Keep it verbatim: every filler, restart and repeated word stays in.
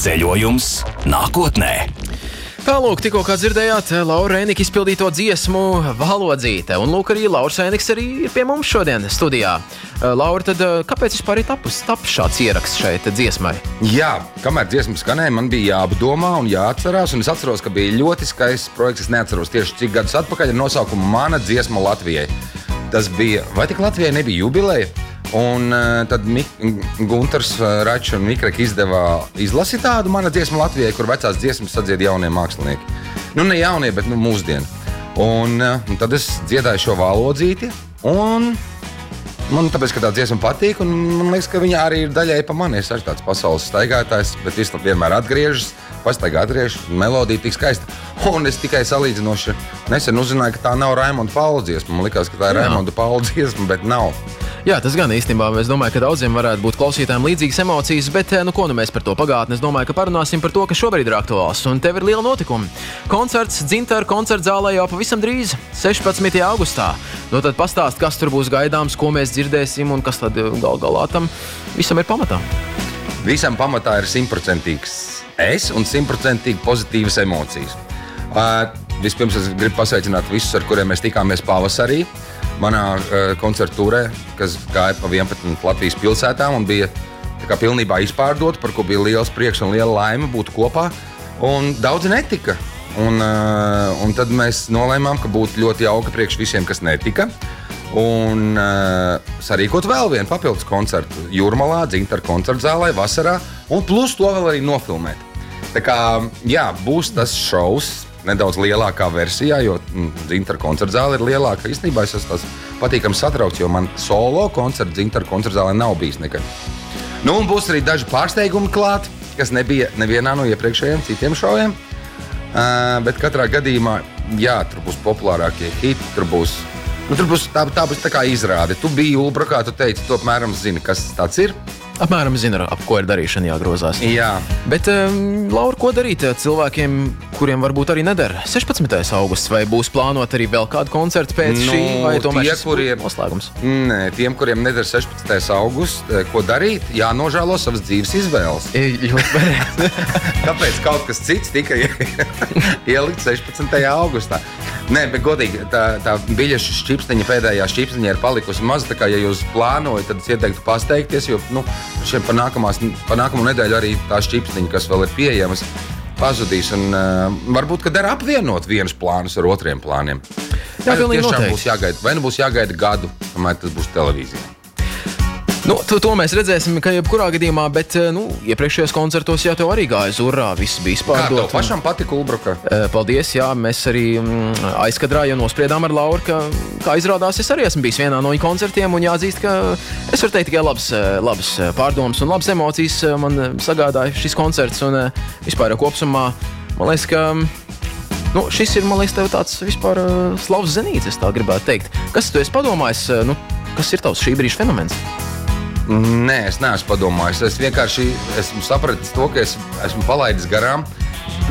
Ceļojums nākotnē. Tālūk, tikko kā dzirdējāt Laura Rēnika izpildīto dziesmu Valodzīte. Un lūk, arī Lauris Rēniks arī ir pie mums šodien studijā. Laura, tad kāpēc vispār ir tapus, tapus šāds ieraksts šeit dziesmai? Jā, kamēr dziesma skanēja, man bija jāapdomā un jāatcerās. Un es atceros, ka bija ļoti skaists projekts, es neatceros tieši cik gadus atpakaļ, ar nosaukumu Mana dziesma Latvijai. Tas bija, vai tik Latvijai nebija jubileja? Un uh, tad Mik Gunters, uh, Račs un Mikrek izdeva izlasi tādu Mana dziesma Latvijai, kur vecās dziesmas sadzied jaunie mākslinieki. Nu, ne jaunie, bet nu, mūsdienu. Un, uh, un tad es dziedāju šo Valodzīti, un man tāpēc, ka tā dziesma patīk, un man liekas, ka viņa arī ir daļai pa mani. Es esmu tāds pasaules staigātājs, bet viss vienmēr atgriežas, pastaigā atgriežas, melodija tik skaista. Un es tikai salīdzinoši nesen uzzināju, ka tā nav Raimonda Paula dziesma. Man likās, ka tā ir Raimonda Paula dziesma, bet nav. Jā, tas gan īstenībā, es domāju, ka daudziem varētu būt klausītājiem līdzīgas emocijas, bet nu ko nu mēs par to pagātni? Es domāju, ka parunāsim par to, kas šobrīd ir aktuāls, un tev ir liela notikuma. Koncerts Dzintara koncerta zālē jau pavisam drīz, sešpadsmitajā augustā. Nu tad pastāst, kas tur būs gaidāms, ko mēs dzirdēsim un kas tad gal galā tam visam ir pamatā. Visam pamatā ir simtprocentīgs es un simtprocentīgi pozitīvas emocijas. Uh, vispirms es gribu pasveicināt visus, ar kuriem mēs tikāmies pavasarī. Manā uh, koncertu turē, kas gāja pa vienpadsmit Latvijas pilsētām un bija tā kā pilnībā izpārdota, par ko bija liels prieks un liela laime būt kopā. Un daudzi netika. Un, uh, un tad mēs nolēmām, ka būtu ļoti jauka priekš visiem, kas netika. Un uh, sarīkot vēl vienu papildus koncertu Jūrmalā, Dzintara koncerta zālē vasarā, un plus to vēl arī nofilmēt. Tā kā, jā, būs tas šovs nedaudz lielākā versijā, jo Dzintara koncerta zāle ir lielāka. Īstenībā es esmu patīkams satraukts, jo man solo koncerts Dzintara koncerta zālē nav bijis nekad. Nu, un būs arī daži pārsteigumi klāt, kas nebija nevienā no iepriekšējiem citiem šoviem. Uh, bet katrā gadījumā, jā, tur būs populārākie hiti, tur būs, nu, tur būs tā, tā būs tā kā izrāde. Tu biji Ulbrakā, tu teici, tu apmēram zini, kas tāds ir. Apmēram zinu, ap ko ir darīšana jāgrozās. Jā. Bet, um, Laura, ko darīt cilvēkiem, kuriem varbūt arī nedara sešpadsmitais augusts, vai būs plānot arī vēl kādu koncertu pēc Nu, šī, vai tomēr tie, šis kuriem- noslēgums? Nē, tiem, kuriem nedara sešpadsmitais augusts, ko darīt? Jānožēlo savas dzīves izvēles. E, ļoti pareizi. Kāpēc kaut kas cits tika ielikt sešpadsmitajā augustā? Nē, bet godīgi, tā, tā biļešu šķipsteņa, pēdējā šķipsteņa ir palikusi maz, tā kā, ja jūs plānojat, tad es ieteiktu pasteikties, jo, nu, šiem pa nākamās, pa nākamo nedēļu arī tā šķipsteņa, kas vēl ir pieejamas, pazudīs, un uh, varbūt, ka der apvienot vienus plānus ar otriem plāniem. Jā, Vai nu pilnīgi tiešām noteikti. būs jāgaida, vai nu būs jāgaida gadu, kamēr tas būs televīzijā. Nu, to, to mēs redzēsim, ka jebkurā gadījumā, bet, nu, iepriekšējos koncertos jau tev arī gāja zurā, viss bija Kā izpārdot. tev pašam patika Ulbraka? Paldies, jā, mēs arī mm, aizkadrā jau nospriedām ar Lauru, ka, kā izrādās, es arī esmu bijis vienā no viņa koncertiem, un jāatzīst, ka es varu teikt tikai labas, labas pārdomas un labas emocijas man sagādāja šis koncerts, un vispār jau kopsumā, man liekas, ka nu, šis ir, man liekas, tev tāds vispār slavs zenīts, es tā gribētu teikt. Kas tu esi padomājis, nu, kas ir tavs šī brīža fenomens? Nē, es neesmu padomājis. Es vienkārši esmu sapratis to, ka es esmu palaidis garām